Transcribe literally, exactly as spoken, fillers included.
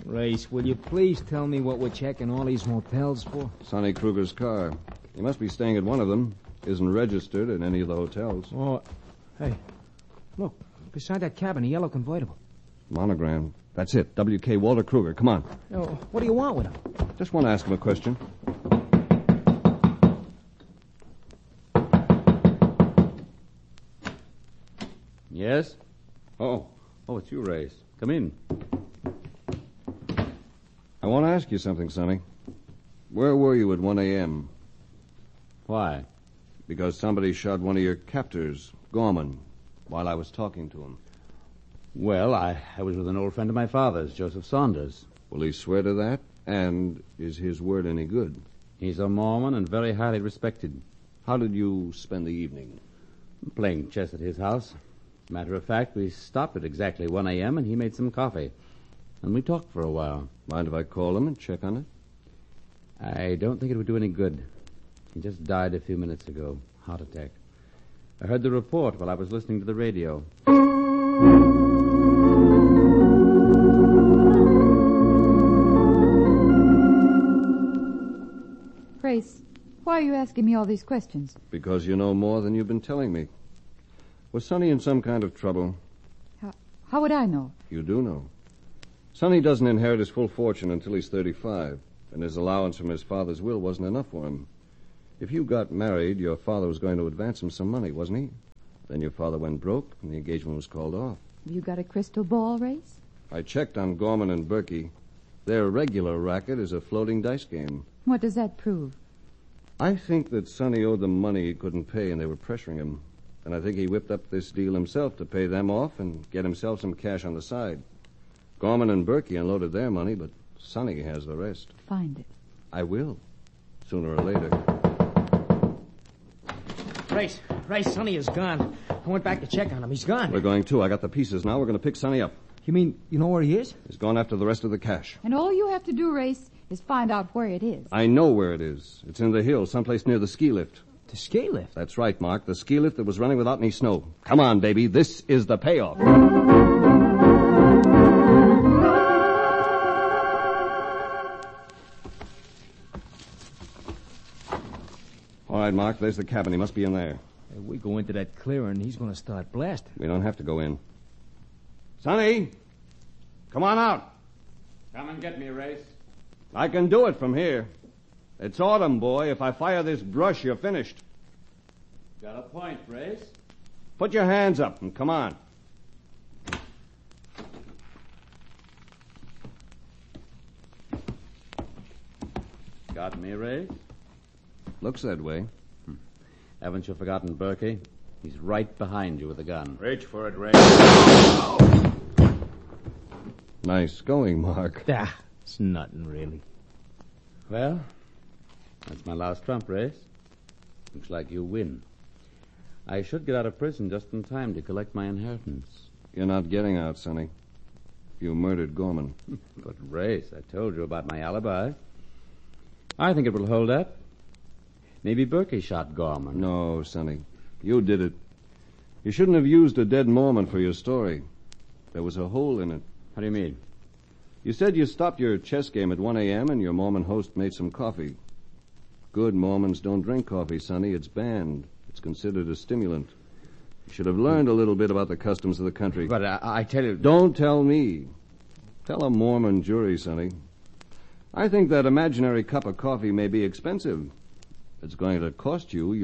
Race, will you please tell me what we're checking all these motels for? Sonny Kruger's car. He must be staying at one of them. Isn't registered at any of the hotels. Oh, hey, look, beside that cabin, a yellow convertible. Monogram. That's it. W K Walter Kruger. Come on. Oh, what do you want with him? Just want to ask him a question. Yes? Oh. Oh, it's you, Race. Come in. I want to ask you something, Sonny. Where were you at one a.m.? Why? Because somebody shot one of your captors, Gorman, while I was talking to him. Well, I, I was with an old friend of my father's, Joseph Saunders. Will he swear to that? And is his word any good? He's a Mormon and very highly respected. How did you spend the evening? Playing chess at his house. Matter of fact, we stopped at exactly one a.m. and he made some coffee. And we talked for a while. Mind if I call him and check on it? I don't think it would do any good. He just died a few minutes ago. Heart attack. I heard the report while I was listening to the radio. Race, why are you asking me all these questions? Because you know more than you've been telling me. Was Sonny in some kind of trouble? How, how would I know? You do know. Sonny doesn't inherit his full fortune until he's thirty-five, and his allowance from his father's will wasn't enough for him. If you got married, your father was going to advance him some money, wasn't he? Then your father went broke, and the engagement was called off. You got a crystal ball, Race? I checked on Gorman and Berkey. Their regular racket is a floating dice game. What does that prove? I think that Sonny owed them money he couldn't pay, and they were pressuring him. And I think he whipped up this deal himself to pay them off and get himself some cash on the side. Gorman and Berkey unloaded their money, but Sonny has the rest. Find it. I will, sooner or later. Race, Race, Sonny is gone. I went back to check on him. He's gone. We're going too. I got the pieces now. We're going to pick Sonny up. You mean you know where he is? He's gone after the rest of the cash. And all you have to do, Race, is find out where it is. I know where it is. It's in the hills, someplace near the ski lift. The ski lift? That's right, Mark. The ski lift that was running without any snow. Come on, baby. This is the payoff. All right, Mark. There's the cabin. He must be in there. If we go into that clearing, he's going to start blasting. We don't have to go in. Sonny, come on out. Come and get me, Race. I can do it from here. It's autumn, boy. If I fire this brush, you're finished. Got a point, Race. Put your hands up and come on. Got me, Race? Looks that way. Hmm. Haven't you forgotten Berkey? He's right behind you with a gun. Reach for it, Ray. Nice going, Mark. Ah, it's nothing, really. Well, that's my last trump, Race. Looks like you win. I should get out of prison just in time to collect my inheritance. You're not getting out, Sonny. You murdered Gorman. But, Race, I told you about my alibi. I think it will hold up. Maybe Berkey shot Gorman. No, Sonny. You did it. You shouldn't have used a dead Mormon for your story. There was a hole in it. How do you mean? You said you stopped your chess game at one a.m. and your Mormon host made some coffee. Good Mormons don't drink coffee, Sonny. It's banned. It's considered a stimulant. You should have learned a little bit about the customs of the country. But I, I tell you... Don't tell me. Tell a Mormon jury, Sonny. I think that imaginary cup of coffee may be expensive. It's going to cost you